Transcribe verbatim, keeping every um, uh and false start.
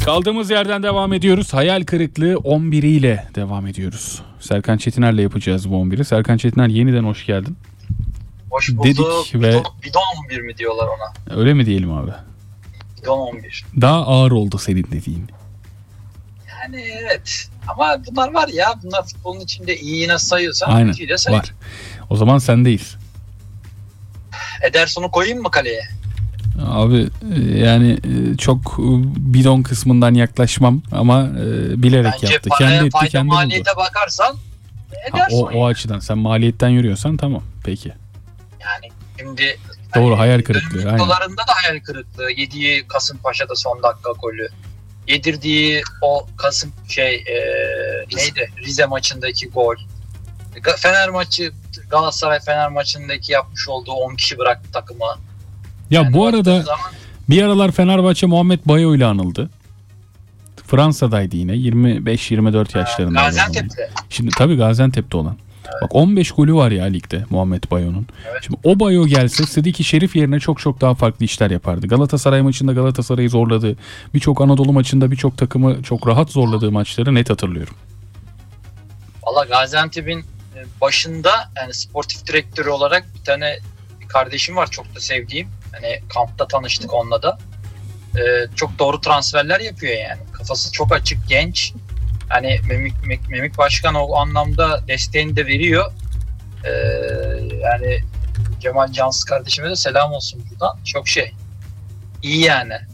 Kaldığımız yerden devam ediyoruz. Hayal kırıklığı on biriyle devam ediyoruz. Serkan Çetiner'le yapacağız bu on biri. Serkan Çetiner, yeniden hoş geldin. Hoş bulduk. Dedik ve... Bidon, bidon on bir mi diyorlar ona? Öyle mi diyelim abi? Bidon on bir. Daha ağır oldu senin dediğin. Yani evet. Ama bunlar var ya. Bunlar futbolun içinde iyi nasıl sayıyorsan. Aynen De say. var. O zaman sendeyiz. Ederson'u koyayım mı kaleye? Abi yani çok bidon kısmından yaklaşmam ama bilerek Bence yaptı. paraya, Kendi etti, fayda kendi maliyete buldu. bakarsan Ha, Ederson. o, o açıdan sen maliyetten yürüyorsan tamam peki. Yani şimdi Doğru, hani, hayal kırıklığı. Aynen. Dolarında da hayal kırıklığı. Yediği Kasımpaşa'da son dakika golü. Yedirdiği o Kasım şey e, neydi? Rize maçındaki gol. Fener maçı, Galatasaray Fener maçındaki yapmış olduğu on kişi bıraktı takımı. Ya Yani bu arada zaman... bir aralar Fenerbahçe Muhammed Bayo ile anıldı. Fransa'daydı yine. yirmi beş yirmi dört yaşlarında. Gaziantep'te. Şimdi tabii Gaziantep'te olan. Evet. Bak on beş golü var ya ligde Muhammed Bayo'nun. Evet. Şimdi o Bayo gelse Sıdiki Şerif yerine çok çok daha farklı işler yapardı. Galatasaray maçında Galatasaray'ı zorladı. Birçok Anadolu maçında birçok takımı çok rahat zorladığı maçları net hatırlıyorum. Valla Gaziantep'in başında yani sportif direktörü olarak bir tane bir kardeşim var, çok da sevdiğim. Hani kampta tanıştık onunla da. Ee, çok doğru transferler yapıyor yani. Kafası çok açık, genç. Hani Memik, Memik, Memik Başkan o anlamda desteğini de veriyor. Ee, yani Cemal Cansız kardeşime de selam olsun buradan. Çok şey. İyi yani.